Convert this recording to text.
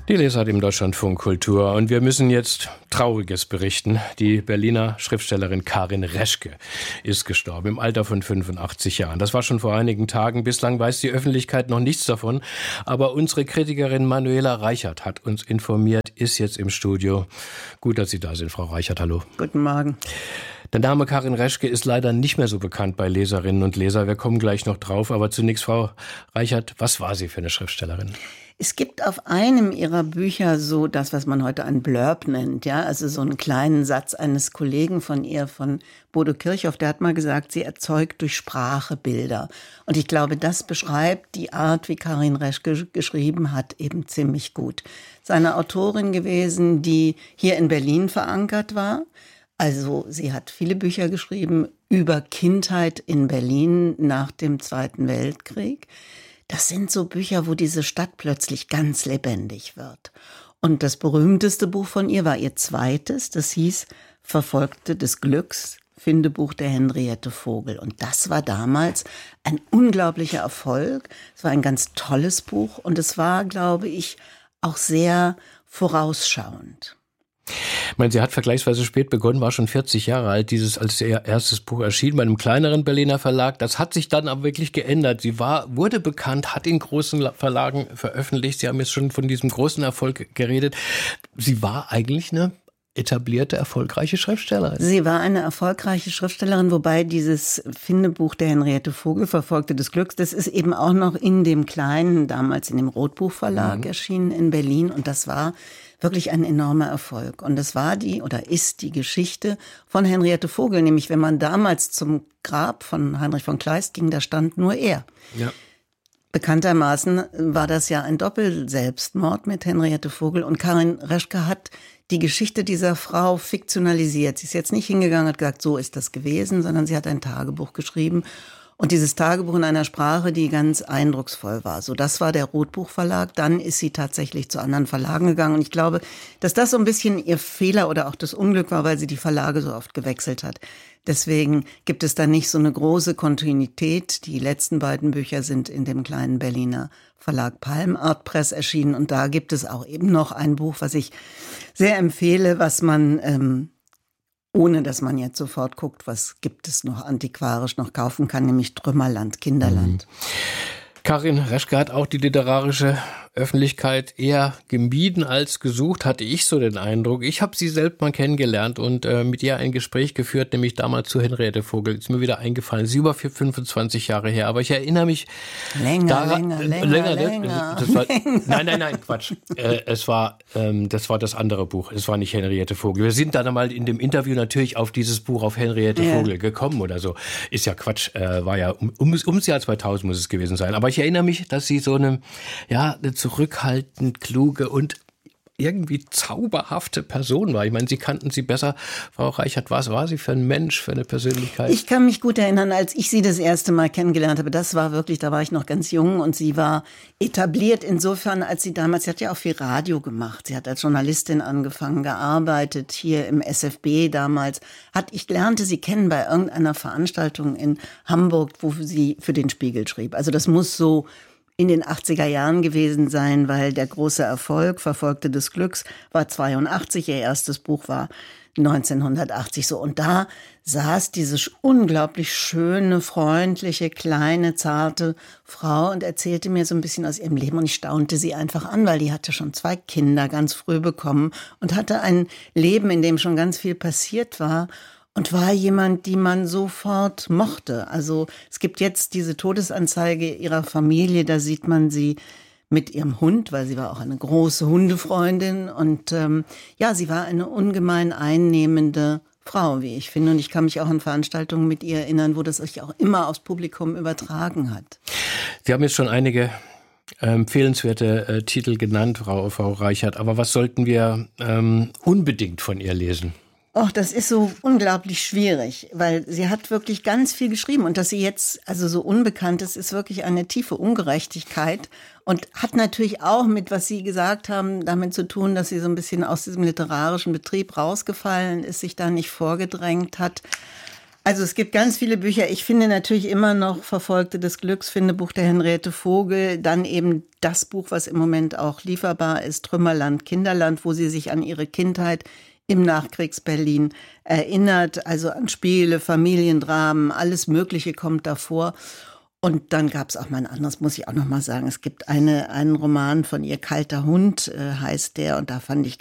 Die Lesart im Deutschlandfunk Kultur. Und wir müssen jetzt Trauriges berichten. Die Berliner Schriftstellerin Karin Reschke ist gestorben im Alter von 85 Jahren. Das war schon vor einigen Tagen. Bislang weiß die Öffentlichkeit noch nichts davon. Aber unsere Kritikerin Manuela Reichert hat uns informiert, ist jetzt im Studio. Gut, dass Sie da sind, Frau Reichert. Hallo. Guten Morgen. Der Name Karin Reschke ist leider nicht mehr so bekannt bei Leserinnen und Lesern. Wir kommen gleich noch drauf. Aber zunächst, Frau Reichert, was war sie für eine Schriftstellerin? Es gibt auf einem ihrer Bücher so das, was man heute ein Blurb nennt, ja, also so einen kleinen Satz eines Kollegen von ihr, von Bodo Kirchhoff, der hat mal gesagt, sie erzeugt durch Sprache Bilder. Und ich glaube, das beschreibt die Art, wie Karin Reschke geschrieben hat, eben ziemlich gut. Es ist eine Autorin gewesen, die hier in Berlin verankert war. Also sie hat viele Bücher geschrieben über Kindheit in Berlin nach dem Zweiten Weltkrieg. Das sind so Bücher, wo diese Stadt plötzlich ganz lebendig wird. Und das berühmteste Buch von ihr war ihr zweites, das hieß Verfolgte des Glücks, Findebuch der Henriette Vogel. Und das war damals ein unglaublicher Erfolg. Es war ein ganz tolles Buch und es war, glaube ich, auch sehr vorausschauend. Ich meine, sie hat vergleichsweise spät begonnen, war schon 40 Jahre alt, als ihr erstes Buch erschien bei einem kleineren Berliner Verlag. Das hat sich dann aber wirklich geändert. Sie wurde bekannt, hat in großen Verlagen veröffentlicht. Sie haben jetzt schon von diesem großen Erfolg geredet. Sie war eigentlich eine etablierte, erfolgreiche Schriftstellerin. Sie war eine erfolgreiche Schriftstellerin, wobei dieses Findebuch der Henriette Vogel, Verfolgte des Glücks, das ist eben auch noch in dem kleinen, damals in dem Rotbuchverlag erschienen in Berlin. Und das war wirklich ein enormer Erfolg. Und das war ist die Geschichte von Henriette Vogel. Nämlich, wenn man damals zum Grab von Heinrich von Kleist ging, da stand nur er. Ja. Bekanntermaßen war das ja ein Doppelselbstmord mit Henriette Vogel. Und Karin Reschke hat die Geschichte dieser Frau fiktionalisiert. Sie ist jetzt nicht hingegangen und hat gesagt, so ist das gewesen, sondern sie hat ein Tagebuch geschrieben. Und dieses Tagebuch in einer Sprache, die ganz eindrucksvoll war. So, das war der Rotbuchverlag. Dann ist sie tatsächlich zu anderen Verlagen gegangen. Und ich glaube, dass das so ein bisschen ihr Fehler oder auch das Unglück war, weil sie die Verlage so oft gewechselt hat. Deswegen gibt es da nicht so eine große Kontinuität. Die letzten beiden Bücher sind in dem kleinen Berliner Verlag Palm Art Press erschienen. Und da gibt es auch eben noch ein Buch, was ich sehr empfehle, was man ohne dass man jetzt sofort guckt, was gibt es noch antiquarisch noch kaufen kann, nämlich Trümmerland, Kinderland. Karin Reschke hat auch die literarische Öffentlichkeit eher gemieden als gesucht, hatte ich so den Eindruck. Ich habe sie selbst mal kennengelernt und mit ihr ein Gespräch geführt, nämlich damals zu Henriette Vogel. Ist mir wieder eingefallen, sie über 25 Jahre her. Aber ich erinnere mich länger. Das war, nein, Quatsch. Das war das andere Buch. Es war nicht Henriette Vogel. Wir sind dann mal in dem Interview natürlich auf dieses Buch, auf Henriette Vogel gekommen oder so. Ist ja Quatsch. War ja ums Jahr 2000 muss es gewesen sein. Aber ich erinnere mich, dass sie so eine zurückhaltend kluge und irgendwie zauberhafte Person war. Ich meine, Sie kannten sie besser. Frau Reichert, was war sie für ein Mensch, für eine Persönlichkeit? Ich kann mich gut erinnern, als ich sie das erste Mal kennengelernt habe. Das war wirklich, da war ich noch ganz jung und sie war etabliert insofern, als sie hat ja auch viel Radio gemacht. Sie hat als Journalistin angefangen, gearbeitet, hier im SFB damals. Ich lernte sie kennen bei irgendeiner Veranstaltung in Hamburg, wo sie für den Spiegel schrieb. Also das muss so in den 80er Jahren gewesen sein, weil der große Erfolg, Verfolgte des Glücks, war 82, ihr erstes Buch war 1980 so. Und da saß diese unglaublich schöne, freundliche, kleine, zarte Frau und erzählte mir so ein bisschen aus ihrem Leben. Und ich staunte sie einfach an, weil die hatte schon 2 Kinder ganz früh bekommen und hatte ein Leben, in dem schon ganz viel passiert war. Und war jemand, die man sofort mochte. Also es gibt jetzt diese Todesanzeige ihrer Familie, da sieht man sie mit ihrem Hund, weil sie war auch eine große Hundefreundin. Und sie war eine ungemein einnehmende Frau, wie ich finde. Und ich kann mich auch an Veranstaltungen mit ihr erinnern, wo das sich auch immer aufs Publikum übertragen hat. Sie haben jetzt schon einige empfehlenswerte Titel genannt, Frau Reichert. Aber was sollten wir unbedingt von ihr lesen? Och, das ist so unglaublich schwierig, weil sie hat wirklich ganz viel geschrieben und dass sie jetzt also so unbekannt ist wirklich eine tiefe Ungerechtigkeit und hat natürlich auch mit, was Sie gesagt haben, damit zu tun, dass sie so ein bisschen aus diesem literarischen Betrieb rausgefallen ist, sich da nicht vorgedrängt hat. Also es gibt ganz viele Bücher. Ich finde natürlich immer noch Verfolgte des Glücks, Findebuch der Henriette Vogel. Dann eben das Buch, was im Moment auch lieferbar ist, Trümmerland, Kinderland, wo sie sich an ihre Kindheit im Nachkriegs-Berlin erinnert. Also an Spiele, Familiendramen, alles Mögliche kommt davor. Und dann gab es auch mal ein anderes, muss ich auch noch mal sagen. Es gibt einen Roman von ihr, Kalter Hund heißt der. Und da fand ich